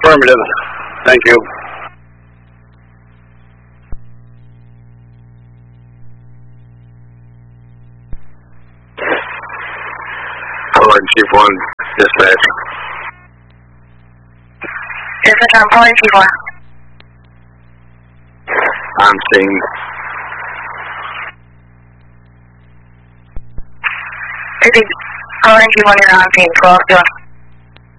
Affirmative. Thank you. Calling Chief 1, dispatch. Dispatch, I'm calling Chief 1. I'm seeing. Calling Chief 1, you're on scene, 12 to